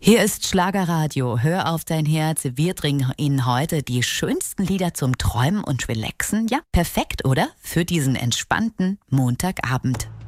Hier ist Schlagerradio. Hör auf dein Herz. Wir bringen Ihnen heute die schönsten Lieder zum Träumen und Relaxen. Ja, perfekt, oder? Für diesen entspannten Montagabend.